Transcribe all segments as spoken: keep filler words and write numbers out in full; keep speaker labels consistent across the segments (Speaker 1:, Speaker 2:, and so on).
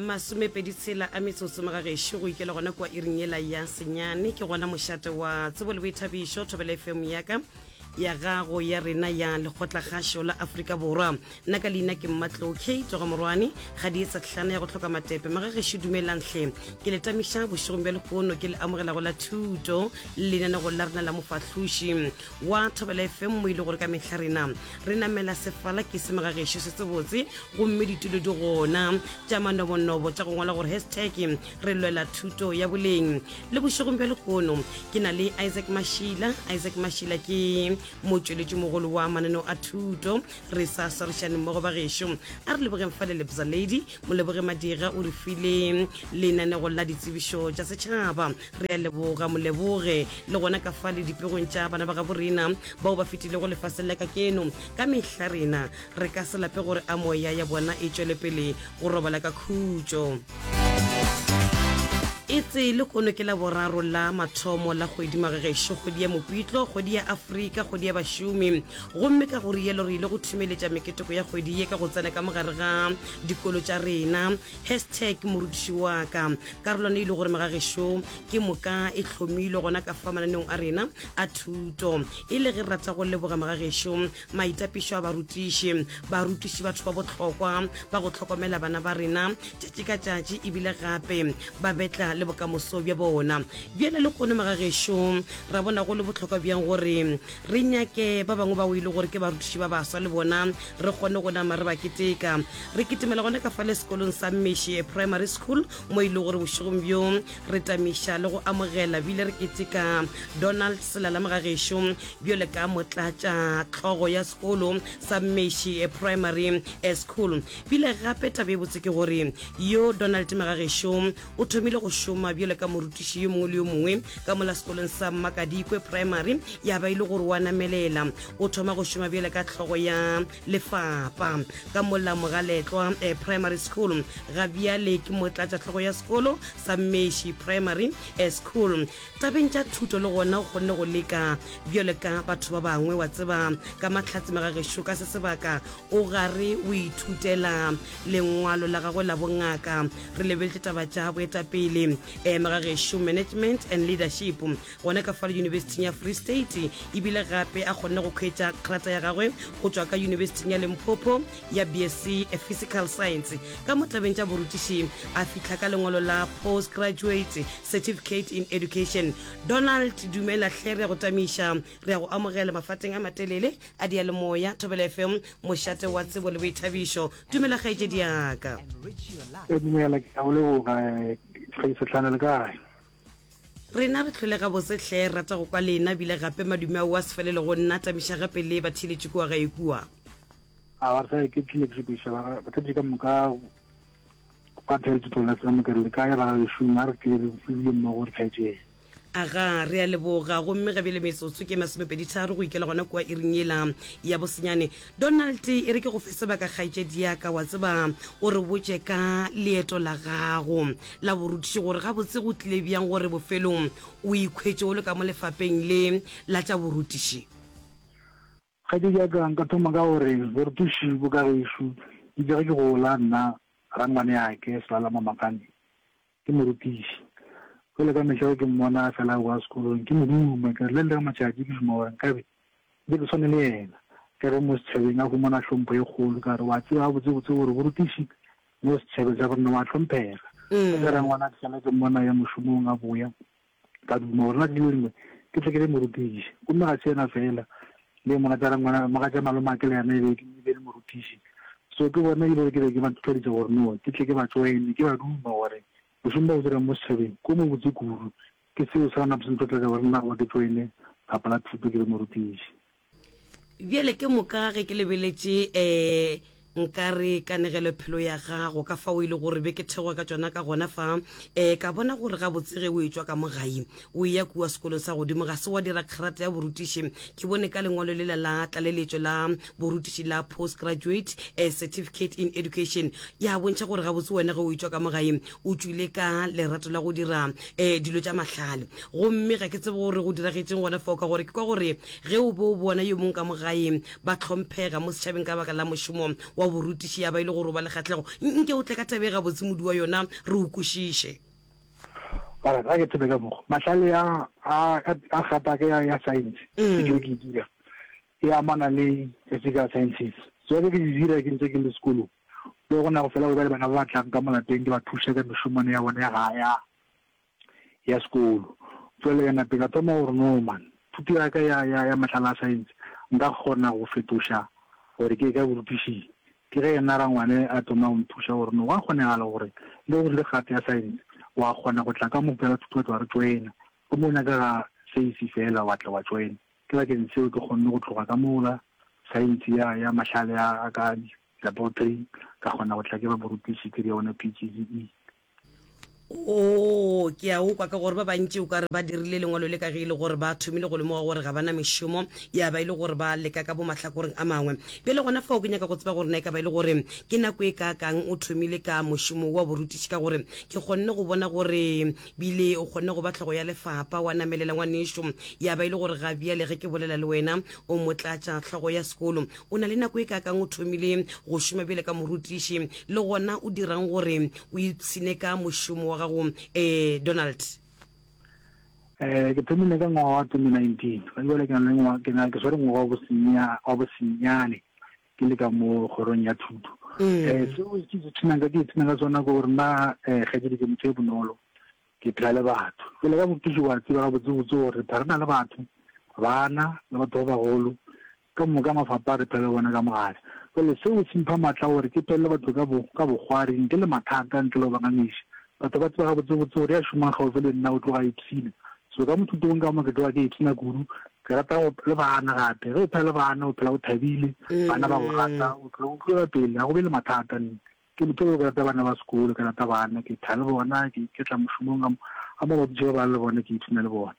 Speaker 1: masomepedi tshela a metsotso magagesho go ikela gona kwa iringela ya senyane ke gona mošate wa tsebo le boithabišo Thobela F M yaka ya gago ya rena ya lekgotlagasho la Afrika Borwa nna ka leina ke Mmatlo K toga morwane ga di etsa tlhana ya go tlhoka matepe magagesho dumelantle ke le tamisha bošegong bja lekono ke le amogela go la thuto le nena go la rena la mofatlhuši wa Thobela F M mo ile gore ka mehla rena re namela sefala ke se magagesho se tsebotse gomme ditulo di gona tša manobonobo tša go ngwala gore hashtag re lwela thuto ya boleng le bošegong bja lekono ke na le Isaac Mashila Isaac Mashila ke motsweletši mogolo wa mananeo a thuto re sa sarišane mmogo bagešo a re lebogeng fa le lebza lady mo leboge madira o re file lenaneo la ditsebišo tša setšhaba re a leboga moleboge le gona ka fa le dipegong tša bana ba ga borena bao ba fetile go lefase la ka keno ka mehla rena re ka se lape gore a moya ya bona e tšwele pele go robala ka khutšo itse le kono ke la boraro la mathomo la kgwedi magagesho kgwedi ya mopitlo kgwedi ya Afrika kgwedi ya bašomi gomme ka gore yelo re ile go thumeletša meketeko ya kgwedi ye ka go tsena ka mogare ga dikolo tša rena hashtag morutiši wa ka karolwana ile gore magagesho ke moka e hlomile gona ka fa mananeong a rena a thuto e le ge rata go leboga magagesho maitapišo a barutiši barutiši batho ba bohlokwa ba go tlhokomela bana ba rena tšatši ka tšatši ebile gape ba betla le bokamoso bja bona bjale le kone magagesho ra bona go le botlhokwa bjang gore re nyake ba bangwe ba o ile gore ke barutiši ba baswa le bona re kgone go nama re ba keteka re ketemela gone ka fa le sekolong sa Mmeshi Primary School mo ile gore bošegong bjo re tamiša le go amogela bile re keteka Donald Selala magagesho bjale ka motlatša tlhogo ya sekolo sa Mmeshi Primary School bile gape tabe botse ke gore yo Donald magagesho o thomile go shoma bjale ka morutiši yo mongwe le yo mongwe ka mola sekolong sa Makadikwe Primary ya ba ile gore wa namelela o thoma go shoma bjale ka tlhogo ya lefapa ka mola Mogaletlwa eh, Primary School ga bjale ke motlatša tlhogo ya sekolo sa Mmeshi Primary School tabeng tša thuto le gona o kgonne go leka bjale ka batho ba bangwe wa tseba ka mahlatse magagesho ka se sebaka o gare o ithutela lengwalo la gagwe la bongaka re lebeletse taba tša boetapele eh magagesho management and leadership gona ka fa University ya Free State ebile gape a kgonne go kgetša krata ya gagwe go tswa ka University ya Limpopo ya B S c Physical Science ka motabeng tša borutiši a fitla ka lengwalo la postgraduate certificate in education Donald dumela hle re go tamiša re go amogela mafateng a matelele a dia le moya Thobela F M mošate wa tsebo le boithabišo dumela gaetse diaka
Speaker 2: e dumela ke a o ga setlhana le kae
Speaker 1: rena re tlhole ga botse hle rata go kwa lena bile gape madume a wa se felele go nna tamiša gape le ba thiletše kwa ga ekua
Speaker 2: a wa sa ke tlile ke se ba ba tšika moka ka tšhelete tlola tsa moka le kae ba go shuma re ke le file mo go tšhetše
Speaker 1: aga re a leboga gomme ga bele metsotso ke masomepedi tharo go ikela gona kwa iringela ya bosenyane Donald e re ke go fesa ba ka kgaetšedi yaka wa tseba o re botše ka leeto la gago la borutiši gore ga botse go tlile bjang gore bofelong o ikhwetše o le ka mo lefapeng le la tša borutiši
Speaker 2: kgaetšedi yaka nka thoma ka gore borutiši bo ka gešo ke ke ke go la nna rangwane yake Selala Mamakane ke morutiši go le ka mešao ke mmona fela wa sekolong ke modumo ke le le matšatši ke šoma gore nkabe ke ke swane le yena ke re mo setšhabeng a go mona hlompho e kgolo ka re wa tseba botsebotse gore borutiši mo setšhabe sa gorena wa hlomphega ke re ngwana ke sana ke mmona ya mošomong a boya ka duma gore na dilo dingwe ke tle ke le morutiši gomme ga se ena fela le mona tša ngwana maga tša malomake le yana e be le morutiši so ke bona ile ke be ke ba tlhoditše gore no ke tle ke ba tsoene ke ba duma gore mošomo o dira mo setšhabeng ko mo botse kuru ke seo sa gana bosentlotlela gore nna wa ke tsoene kapa la thuto ke le morutiši
Speaker 1: bjale ke moka ge ke lebeletše um nkare kanegelo phelo ya gago ka fa o ile gore be ke thego ka tsona ka gona fa eh ka bona gore ga botsege o etswa ka mogai o ya kua sekolong sa godimo ga se wa dira kgarata ya borutiši ke bone ka lengwalo le la tlaleletšo la borutiši la postgraduate eh, certificate in education ya bontšha gore ga botse wena ge o etswa ka mogai o tswile ka lerato la go dira eh, dilo tša mahlale gomme ga ke tsebe gore go diragetseng gona fa o ka gore ke kwa gore ge o bo bona yo mongwe ka mogai ba tlhomphega mo setšhabeng ka baka la mošomo wa wa borutiši ya ba ile gore ba le kgatlego nke o tle ka tabega botse modi wa yona re o kwešiše.
Speaker 2: Bara ga ke tsebe ka mo mahlale ya a a gata ke ya science ke ke dira ya mana le physical sciences so ke ke dira ke ntse ke le sekolo le gona go fela go ba bana ba tlang ka mona teng ke ba thuša ka mešomane ya bona ya ga ya ya sekolo so le yana pela toma gore no man thuto ya ka ya ya mahlale a science nka kgona go fetoša gore ke ka borutiši ke ge ena rangwane a toma go nthuša gore no wa kgonegala gore le gore le gate ya science wa kgona go tla ka mo pela thuto wa re joina go mo nyaka ga seisi fela wa tla wa joina ke ba ke ntse ke kgonne go tloga ka mola science ya ya mahlale a ka laboratory ka kgona go tla ke ba borutiši ke yona P G C E.
Speaker 1: o ke a o kwa ka gore ba bantši o ka re ba dirile lengwalo le ka ge e le gore ba thomile go lemoga gore ga bana mešomo ya ba ile gore ba leka ka bo mahlakoreng a mangwe pele gona fao ke nyaka go tseba gore na e ka ba ile gore ke nako e ka kang o thomile ka mošomo wa borutiši ka gore ke kgonne go bona gore bile o kgonne go batlhogo ya lefapa wa namelela ngwanešo ya ba ile gore ga bia le ge ke bolela le wena o motlatša tlhogo ya sekolo o na le nako e ka kang o thomile go šoma bile ka morutiši le gona o dirang gore o ipshine ka mošomo wa gago eh Donald.
Speaker 2: Eh ke thomile ka ngwaga wa twenty nineteen ka jole ke nna ke na ke sore ngwaga wa bosinya wa bosinyane ke le ka mo kgorong ya thuto eh so ke se tsena ka ke tsena ka tsona go rena eh ga ke ke motse bonolo ke phela le batho ke le ka motho wa tseba ga botse botse gore tarana le batho bana le batho ba bagolo ka mo ka mafapa re phela bona ka mogare le se o simpha matla gore ke phela batho ka bo ka bogwari nke le mathata nke lo banganisa batho ba tswa botse botse gore ya shuma ga o le nna o tloga ipsine so ka motho tong ka mo ke tloga ke ipsina kudu ke rata go le bana gape ge o phela bana o phela o thabile bana ba go rata o tloga pele ga go be le mathata ke le tlo ka rata bana ba sekolo ke rata bana ke thale bona ke ke tla mošomong a mo ba botse ba le bona ke ipsina le bona.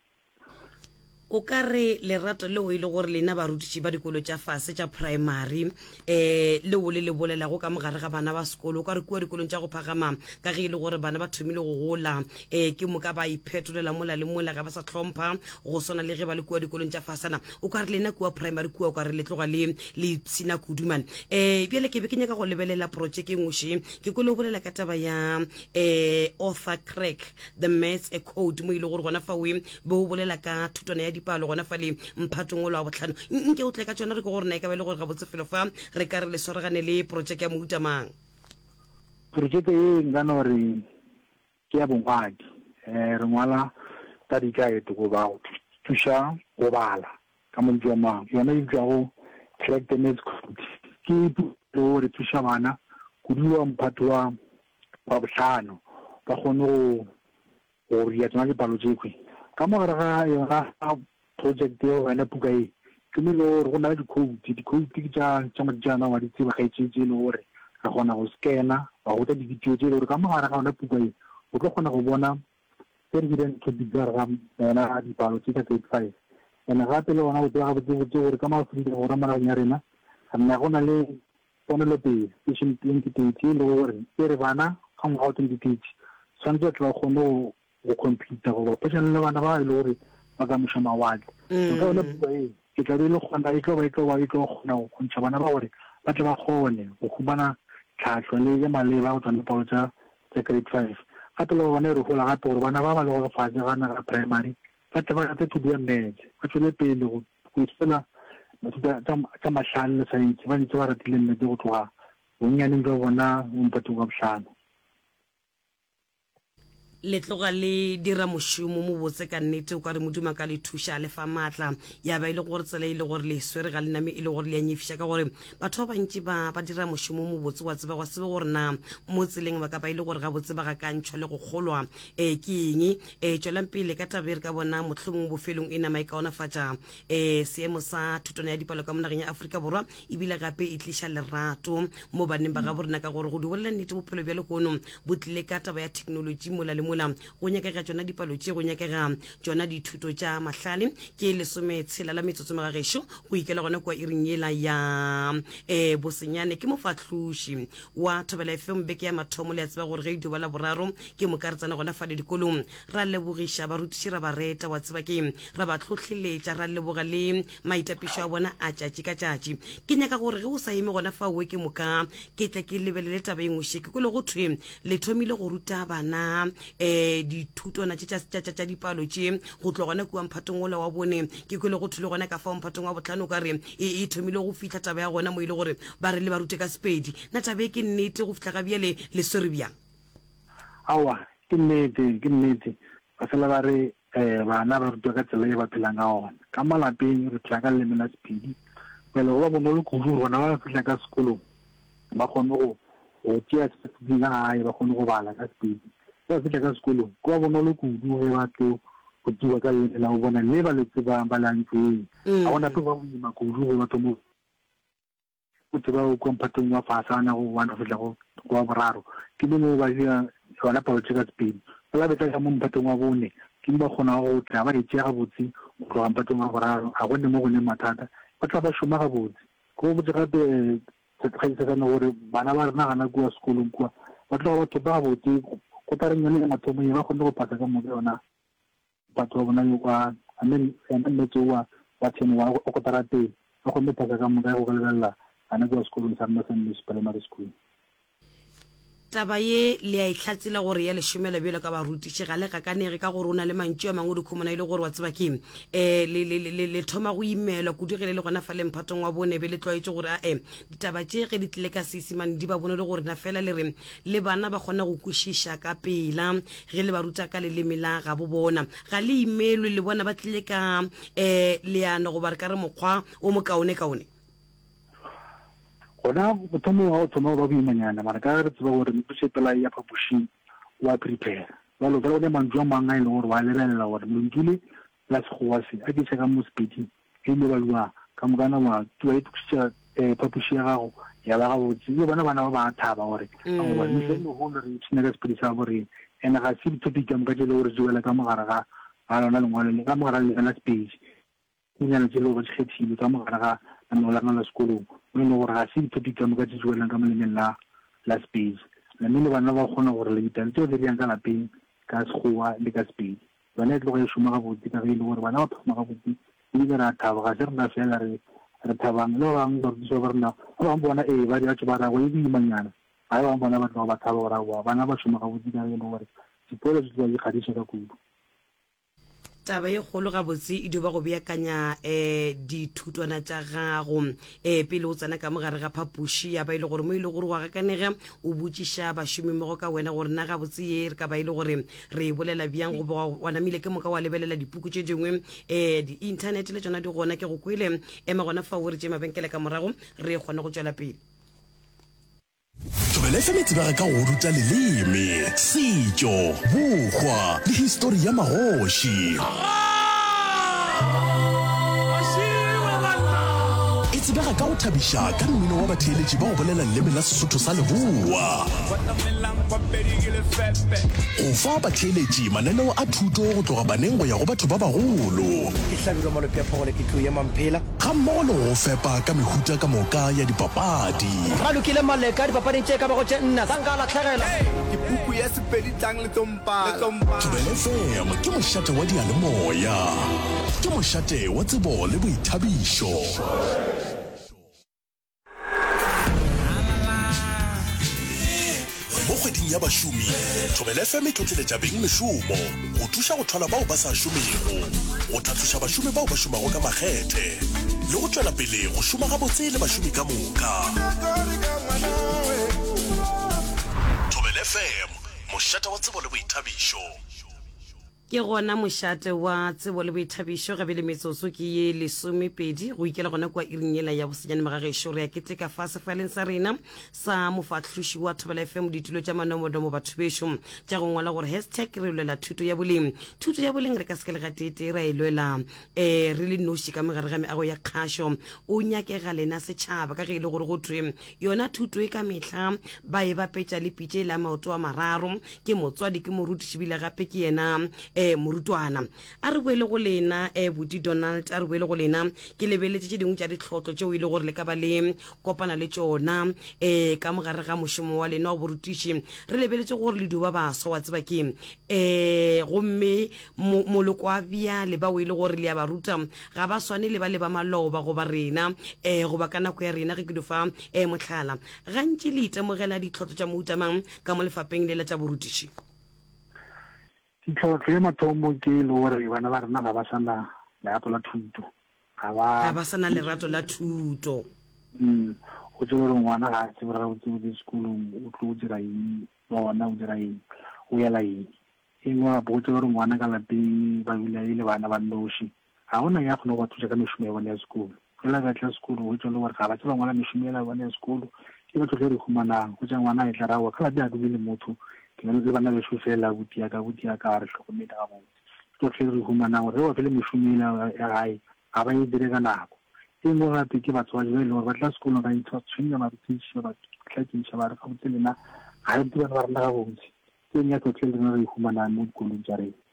Speaker 1: O ka re lerato leo e le gore lena barutiši ba dikolo tša fase tša primary eh leo le le bolela go ka mogare ga bana ba sekolo o ka re kua dikolong tša go phagama ka ge e le gore bana ba thomile go gola eh ke moka ba iphetolela mola le mola ga ba sa tlhompha go sona le ge ba le kua dikolong tša fasana o ka re lena kua primary kua o ka re le tloga le le ipsina kuduman eh bjale ke be ke nyaka go lebelela project e ngwe ke go le bolela ka taba ya eh author crack the maths a code mo ile gore gona fa we bo bolela ka thutwana ya dipalo gona fa le mphatong o la botlhano nke o tle ka tsona re go gore na e ka ba le gore ga botse felo fa re ka re le soragane le project ya mohuta mang
Speaker 2: project e ngana gore ke ya bongwadi eh re ngwala ta di ka e go ba thuša go bala ka mo jo mang yona e go crack the maths code ke go re thuša bana go dua mphato wa wa botlhano ba kgone go go ya tsona dipalo tsekwe ka mo gare ga yona project yo wena puka e ke me lo go na di code di code ke tša tša mojana wa di tseba ga itse le gore ka gona go scanner ba go tla di video tse le gore ka mo gare ga yona puka e o tlo gona go bona president ke diagram na di palo tsa thirty-five ena gape le ona o tla ga botse gore ka Afrika gore mara nya rena nna go na le ponelo pele vision twenty thirty le gore ke re bana ga mo ga twenty thirty santse tla go no go computer go ba petsana le bana ba ile gore ba ka moša mawadi ka ona puo ke tla le gona e tlo ba e tlo ba e tlo gona go ntsha bana ba gore ba tla ba gone go khumana tlhatlho le ya maleba go tsana pa tsa grade five ga tlo bona re gola gape gore bana ba ba le go fa ga na ga primary ba tla ba tla thuto ya mmetse ba tswele pele go go tsena tsa tsa mahlale sa itse ba ntse ba ratile mmetse go tloga bonyane ntse bona o mpato ga bohlano
Speaker 1: le tloga le dira mošomo mo botse ka nnete o ka re modimo ka le thuša le fa maatla ya ba ile gore tsela ile gore le swere ga le name ile gore le ya nyefiša ka gore batho ba bantši ba ba dira mošomo mo botse wa tseba go tseba gore na mo tseleng ba ka ba ile gore ga botse ba ga kantšhwa le go kgolwa eh ke eng eh tswelang pele ka tabere ka bona motlhomong bofelong e nama e kaonafatša eh seemo sa thutwana ya dipalo ka monageng ya Afrika Borwa ebile gape e tliša lerato mo baneng ba ga borena ka gore go di bolela nnete bophelo bja lekono bo tlile ka taba ya technology mola le mola go nyakega tsona dipalo tše go nyakega tsona dithuto tša mahlale ke lesome tshela la metsotso megagešo go ikela gona kwa iring yela ya um bosenyane ke mofatlhoši wa Thobela F M beke ya mathomo le a tseba gore ge e duba la boraro ke mokaretsana gona fale dikolong ra lebogiša barutiši ra ba reta wa tseba ke ra ba tlhotlheletša ra leboga le maitapišo a bona a tšatši ka tšatši ke nyaka gore ge o sa eme gona fa oe ke moka ke tla ke lebelele taba e ngwešeke kole go thwe le thomile go ruta bana um dithutwana tša dipalo tše go tlo gona kua mphatong ola wa bone ke kole go thule gona ka fa mphatong wa botlhano o ka re e thomile go fitlha taba ya gona mo ile gore ba re le ba rute ka Sepedi na taba e ke nnete go fitlha ka bjale le swere bjang
Speaker 2: awa ke nnete ke nnete ba fela ba re um bana ba rutwa ka tsela e ba phelang ka ona ka malapeng re phela ka leleme la Sepedi pele go ba bonolo kudu gona ba fitlha ka sekolong ba kgone go go tšea setšeng ka gae ba kgone go bala ka Sepedi ba fitlha ka sekolong ko ba bonolo kudu ge ba tlo go tua ka leleme la go bona le ba le tsebang ba lantseng ga gona pe ba boima kudu go batho mo o tseba o kwa mphatong wa fasana go wana go fitlha go wa boraro ke le mo ba dira yona palo tše ka Sepedi ba betla ka mo mphatong wa bone ke ba kgona go tla ba ditšea gabotse go tloga mphatong wa boraro ga gonne mo gone mathata ba tla ba šoma gabotse ko botse gape setgaisakane gore bana ba rena gana kua sekolong kua ba tloga batho ba gabotse go tla reng yone mathomo e ba kgonne go pasa ka moka yona batho ba bona yo kwa amen ena metse wa wa ten wa o kotara teng ba kgonne pasa ka moka go ka lebelela ana kua sekolong sa rena sa primary school
Speaker 1: taba ye le a itlhatsela gore ya leshomela bjelo ka barutiši ga le kakanege ka gore o na le mantšu a mangwe dikhomona e le gore wa tseba ke um le thoma go imelwa kudugele le gona fa le mphatong wa bone be le tlwaetse gore ae ditaba tše ge di tlile ka seesimane di ba bone le gore na fela le re le bana ba kgona go kwešiša ka pela ge le ba ruta ka leleme la ga bo bona ga le imelwe le bona ba tlile ka um leano goba re ka re mokgwa o mokaone-kaone
Speaker 2: gona bothomo wa go thoma ba boimanyana mara ka re tseba gore mepusepela ya phapošing wa prepare jalo ka one mantšu a mang a e le gore wa lebelela gore montule la sekgowa se a ke ka mo Sepedi e ile ba lua ka mokana wa tua e thukiša um phapoši ya gago ya ba gabotse le bona bana ba ba thaba gore aobanisegolo re tshine ka Sepedi sa boreng and ga se ditopic ka moka tše le gore jewela ka mogare ga ga lona lengwalo le ka mogare le la Sepedi kenyana tše le gore se kgethile ka mogare ga lanolana la sekolong o le gore ga se ditopic ka moka tše jewelang ka molemeng la la Sepedi mme le bana ba kgona gore le ditalo tseo tse di yang ka lapeng ka sekgowa le ka Sepedi yone e tlo go e šoma gabotse ka ge e le gore bana ba thoma gabotse ebile re a thaba ga se rena fela re re thabang le ba bangwe barutiši ba rena ba bangwe bona ee ba diatse ba rago e boimanyana ga e bangwe bona ba tloga ba thaba gore aowa bana ba šoma gabotse ka ge e le gore dipolo tse tla ikgadiša ka kudu
Speaker 1: taba e kgolo gabotse e duba go beakanya um dithutwana tša gago um pele o tsena ka mogare ga phapoši ya ba e le gore mo e le gore wa gakanega o botšiša bašomi mmogo ka wena gore na gabotse ye re ka ba e le gore re bolela bjang goba wa namile ke moka wa lebelela dipuku tše dingwe um di-internet le tsona di gona ke go kwele ema gona fa o re tše mabenkele ka morago re kgone go tšwela pele
Speaker 3: Thobela F M e tsebega ka go ruta leleme setšo bokgwa le histori ya magoši e tsebega ka go thabiša ka mmino wa batheeletši ba go bolela leleme la Sesotho sa Leboa go fa batheeletši mananeo a thuto go tloga baneng go ya go batho ba bagolo ga mmogo le go fepa ka mehuta ka moka ya dipapadi
Speaker 4: ga lokile maleka dipapading tše ka bago tše nna sa nka latlhegela
Speaker 5: dipuku ya Sepedi tlang le tompala
Speaker 3: Thobela F M ke mošate wa dialemoya ke mošate wa tsebo le boithabišo mo kgweding ya bašomi Thobela F M e tlotleletša beng mešomo go thuša go tlhola bao ba sa šomego go tlhatloša bašomi bao ba šomago ka makgethe le go tšwela pele go šoma gabotse le bašomi ka moka Thobela F M mošate wa tsebo le boithabišo
Speaker 1: ke gona mošate wa tsebo le boithabišo gabe le metsotso ke ye lesomepedi go ikela gona kwa irinyela ya bosenyane magagešo re ya keteka fa sefaleng sa rena sa mofatlhoši wa thobela f m ditulo tša manomodomo batho bešo tša go ngwala gore hashtag re lwela thuto ya boleng thuto ya boleng re ka seke lega tete ra e lwela um re le noši ka megare ga meago ya kgašo o nyakega lena setšhaba ka ge e le gore go thwe yona thuto e ka mehla ba e bapetša le pitše e la maoto a mararo ke motswadi ke morutišibile gape ke yena eh morutwana a re boele go lena eh Buti Donald a re boele go lena ke lebeletse tše dingwe tša ditlhotlo tšeo ile gore le ka ba le kopana le tšona eh ka mogare ga mošomo wa lena wa borutiši re lebeletse gore le duba baswa wa tseba ke eh gomme moloko wa bja le ba o ile gore le ya ba ruta ga ba swane le ba le ba maloba go ba rena eh go ba ka nako ya rena ge ke dofa eh mohlala gantši le itemogela ditlhotlo tša moutamang ka mo lefapeng le la tša borutiši
Speaker 2: ditlhotlo ya mathomo ke le gore bana ba rena ga ba sana lerato la thuto
Speaker 1: ga ba sana lerato la thuto
Speaker 2: mm o tse gore ngwana ga se gore o tsebe sekolong o tlo dira eng bona o dira eng o ya la eng e ngwa bo tse gore ngwana ka lapeng ba bile ile bana ba noši ga ona ya khona go thusa ka mešomo ya bona ya sekolo fela ka tla sekolo o tse le gore ga ba tseba ngwana mešomo ya bona ya sekolo ke batho le re humanang go tsa ngwana e tla rawa ka ba di le motho ke le bana ba shofela butia ka butia ka re hlokomela ga botse to tle re humana gore wa fele mešomela ya gae ga ba e dire ka nako e mo gape ke batswadi ba ile gore ba tla sekolo ga itse tshwenya ba tshwenya ba tlatsintšha ba re ga botse lena ga e dira ba rena ga botse ke nya to tle re re humana mo dikolong tša rena